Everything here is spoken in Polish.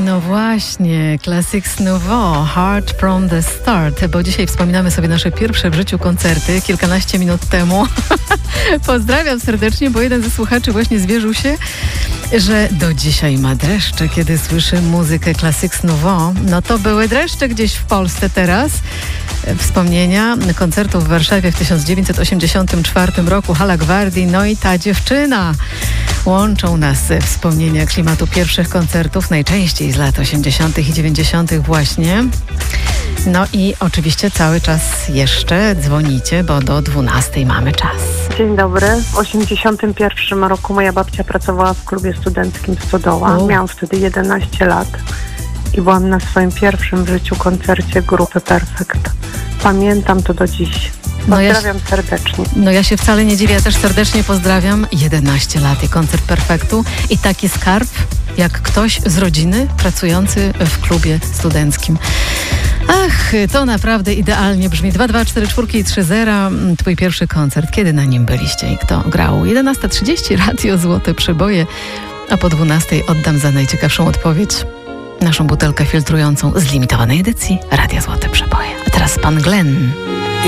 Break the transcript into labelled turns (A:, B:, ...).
A: No właśnie, Classics Nouveau, Heart from the Start, bo dzisiaj wspominamy sobie nasze pierwsze w życiu koncerty, kilkanaście minut temu. Pozdrawiam serdecznie, bo jeden ze słuchaczy właśnie zwierzył się, że do dzisiaj ma dreszcze, kiedy słyszy muzykę Classics Nouveau. No to były dreszcze gdzieś w Polsce teraz. Wspomnienia koncertu w Warszawie w 1984 roku, Hala Gwardii, no i ta dziewczyna. Łączą nas wspomnienia klimatu pierwszych koncertów, najczęściej z lat 80. i 90. właśnie. No i oczywiście cały czas jeszcze dzwonicie, bo do 12 mamy czas.
B: Dzień dobry. W 81 roku moja babcia pracowała w klubie studenckim Stodoła. Miałam wtedy 11 lat i byłam na swoim pierwszym w życiu koncercie grupy Perfekt. Pamiętam to do dziś. Pozdrawiam serdecznie.
A: No ja się wcale nie dziwię, ja też serdecznie pozdrawiam. 11 lat i koncert Perfektu i taki skarb, jak ktoś z rodziny pracujący w klubie studenckim. Ach, to naprawdę idealnie brzmi. 224 i 30. Twój pierwszy koncert. Kiedy na nim byliście i kto grał? 11:30 Radio Złote Przeboje, a po 12 oddam za najciekawszą odpowiedź naszą butelkę filtrującą z limitowanej edycji Radia Złote Przeboje. A teraz pan Glenn.